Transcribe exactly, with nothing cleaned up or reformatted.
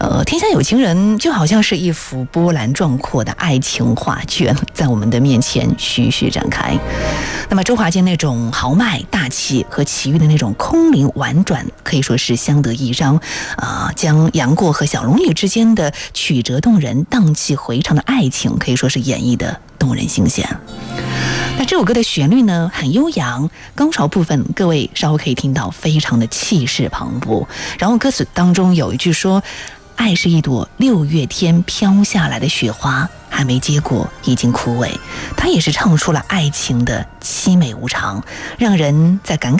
呃，天下有情人就好像是一幅波澜壮阔的爱情画卷，在我们的面前徐徐展开。那么周华健那种豪迈大气和齐豫的那种空灵婉转，可以说是相得益彰啊、呃，将杨过和小龙女之间的曲折动人、荡气回肠的爱情，可以说是演绎的动人心弦。那这首歌的旋律呢很悠扬，高潮部分各位稍后可以听到非常的气势磅礴。然后歌词当中有一句说，爱是一朵六月天飘下来的雪花，还没结果已经枯萎。它也是唱出了爱情的凄美无常，让人在感慨